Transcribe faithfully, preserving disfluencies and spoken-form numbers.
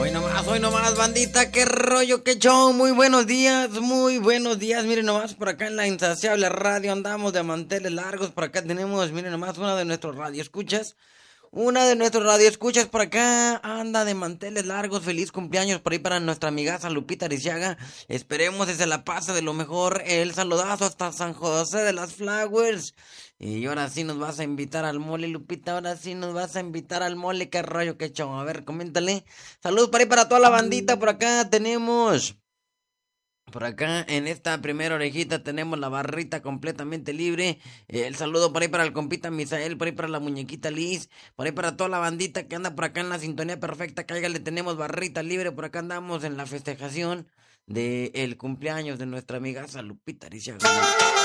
Hoy nomás, hoy nomás, bandita, qué rollo, qué show. Muy buenos días, muy buenos días. Miren nomás, por acá en la insaciable radio andamos de manteles largos. Por acá tenemos, miren nomás, una de nuestros radioescuchas. Una de nuestros radioescuchas por acá anda de manteles largos. Feliz cumpleaños por ahí para nuestra amigaza Lupita Ariciaga. Esperemos que se la pase de lo mejor. El saludazo hasta San José de las Flowers. Y ahora sí nos vas a invitar al mole, Lupita. Ahora sí nos vas a invitar al mole. Qué rollo, qué show. A ver, coméntale. Saludos por ahí para toda la bandita. Por acá tenemos... Por acá en esta primera orejita tenemos la barrita completamente libre. Eh, el saludo por ahí para el compita Misael, por ahí para la muñequita Liz, por ahí para toda la bandita que anda por acá en la sintonía perfecta. Cáigale, tenemos barrita libre. Por acá andamos en la festejación del cumpleaños de nuestra amiga Lupita Ariciaga.